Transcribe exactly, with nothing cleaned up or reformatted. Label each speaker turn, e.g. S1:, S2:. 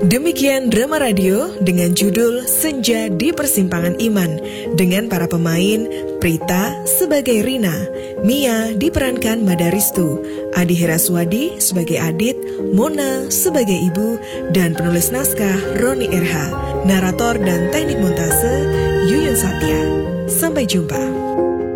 S1: Demikian drama radio dengan judul Senja di Persimpangan Iman dengan para pemain Prita sebagai Rina, Mia diperankan Madaristu, Adi Heraswadi sebagai Adit, Mona sebagai Ibu, dan penulis naskah Roni R H, narator dan teknik montase Yuyun Satya. Sampai jumpa.